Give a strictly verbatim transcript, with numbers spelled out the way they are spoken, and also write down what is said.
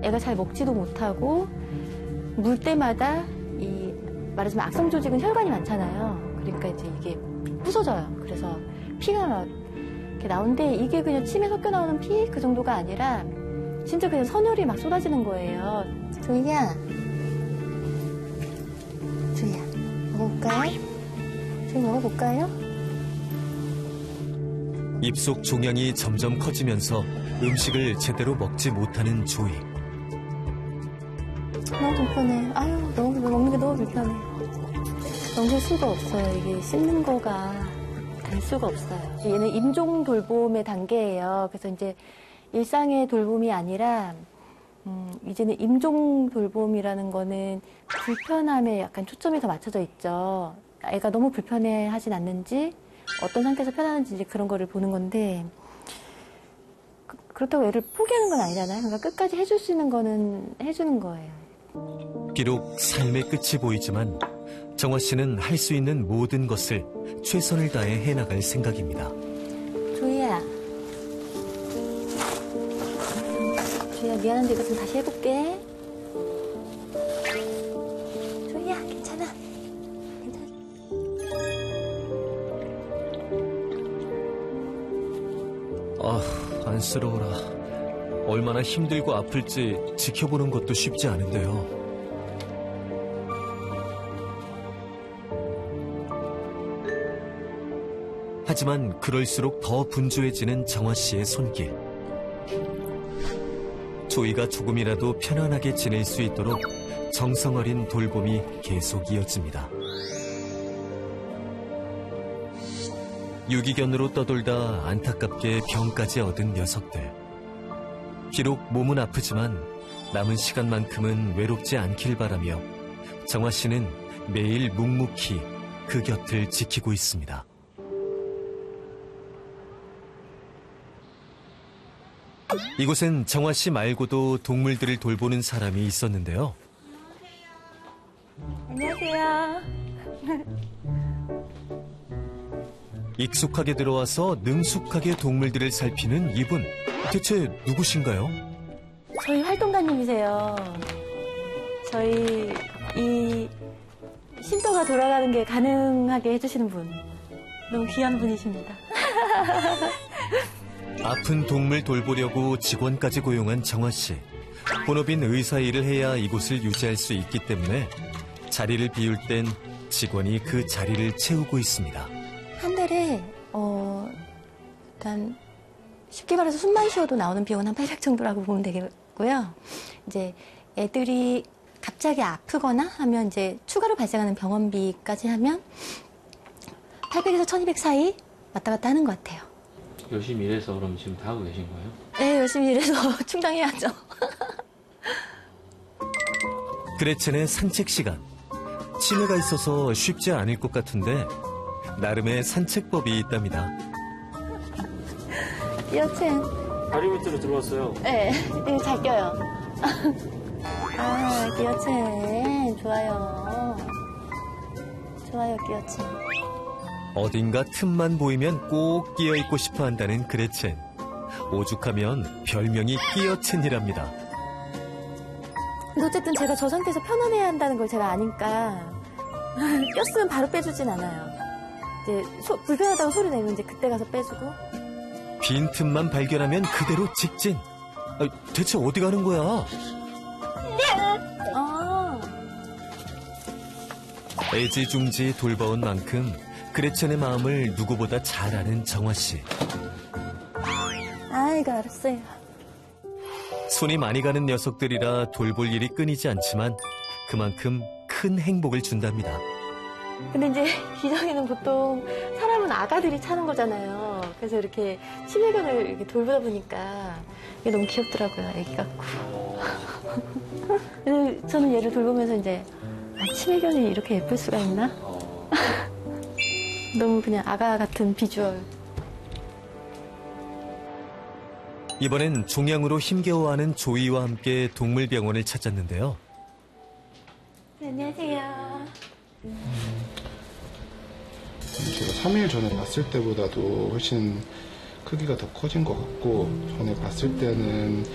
애가 잘 먹지도 못하고 물 때마다 이 말하자면 악성 조직은 혈관이 많잖아요. 그러니까 이제 이게 부서져요. 그래서 피가 막 이렇게 나오는데 이게 그냥 침에 섞여 나오는 피 그 정도가 아니라 진짜 그냥 선혈이 막 쏟아지는 거예요. 조이야, 조이야, 먹어볼까요? 조이 먹어볼까요? 입속 종양이 점점 커지면서 음식을 제대로 먹지 못하는 조이. 너무 불편해. 아유, 너무 먹는 게 너무 불편해. 넘길 수가 없어요. 이게 씹는 거가 될 수가 없어요. 얘는 임종 돌봄의 단계예요. 그래서 이제 일상의 돌봄이 아니라 음, 이제는 임종 돌봄이라는 거는 불편함에 약간 초점이 더 맞춰져 있죠. 애가 너무 불편해하진 않는지 어떤 상태에서 편안한지 이제 그런 거를 보는 건데 그, 그렇다고 애를 포기하는 건 아니잖아요. 그러니까 끝까지 해줄 수 있는 거는 해주는 거예요. 비록 삶의 끝이 보이지만 정화 씨는 할 수 있는 모든 것을 최선을 다해 해나갈 생각입니다. 조이야. 조이야, 미안한데 이거 좀 다시 해볼게. 조이야, 괜찮아. 괜찮아. 아, 안쓰러워라. 얼마나 힘들고 아플지 지켜보는 것도 쉽지 않은데요. 하지만 그럴수록 더 분주해지는 정화 씨의 손길. 조이가 조금이라도 편안하게 지낼 수 있도록 정성 어린 돌봄이 계속 이어집니다. 유기견으로 떠돌다 안타깝게 병까지 얻은 녀석들. 비록 몸은 아프지만 남은 시간만큼은 외롭지 않길 바라며 정화 씨는 매일 묵묵히 그 곁을 지키고 있습니다. 이곳엔 정화 씨 말고도 동물들을 돌보는 사람이 있었는데요. 안녕하세요. 익숙하게 들어와서 능숙하게 동물들을 살피는 이분. 대체 누구신가요? 저희 활동가님이세요. 저희 이 쉼터가 돌아가는 게 가능하게 해주시는 분. 너무 귀한 분이십니다. 아픈 동물 돌보려고 직원까지 고용한 정화 씨. 본업인 의사 일을 해야 이곳을 유지할 수 있기 때문에 자리를 비울 땐 직원이 그 자리를 채우고 있습니다. 한 달에 어 일단 쉽게 말해서 숨만 쉬어도 나오는 비용은 한 팔백 정도라고 보면 되겠고요. 이제 애들이 갑자기 아프거나 하면 이제 추가로 발생하는 병원비까지 하면 팔백에서 천이백 사이 왔다 갔다 하는 것 같아요. 열심히 일해서 그럼 지금 다 하고 계신 거예요? 네, 열심히 일해서 충당해야죠. 그레첸의 산책 시간. 치매가 있어서 쉽지 않을 것 같은데 나름의 산책법이 있답니다. 여튼 다리 밑으로 들어왔어요. 네, 이거 잘 껴요. 아, 끼어친 좋아요. 좋아요, 끼어친. 어딘가 틈만 보이면 꼭 끼어있고 싶어 한다는 그레첸. 오죽하면 별명이 끼어친이랍니다. 근데 어쨌든 제가 저 상태에서 편안해야 한다는 걸 제가 아니까 꼈으면 바로 빼주진 않아요. 이제 소, 불편하다고 소리 내면 이제 그때 가서 빼주고. 빈틈만 발견하면 그대로 직진. 아, 대체 어디 가는 거야? 아. 애지중지 돌봐온 만큼 그레첸의 마음을 누구보다 잘 아는 정화 씨. 아이고, 알았어요. 손이 많이 가는 녀석들이라 돌볼 일이 끊이지 않지만 그만큼 큰 행복을 준답니다. 근데 이제 기저귀는 보통 사람은 아가들이 차는 거잖아요. 그래서 이렇게 치매견을 이렇게 돌보다 보니까 이게 너무 귀엽더라고요. 애기 같고. 그래서 저는 얘를 돌보면서 이제 아, 치매견이 이렇게 예쁠 수가 있나? 너무 그냥 아가 같은 비주얼. 이번엔 종양으로 힘겨워하는 조이와 함께 동물병원을 찾았는데요. 네, 안녕하세요. 제가 삼 일 전에 봤을 때보다도 훨씬 크기가 더 커진 것 같고 전에 봤을 때는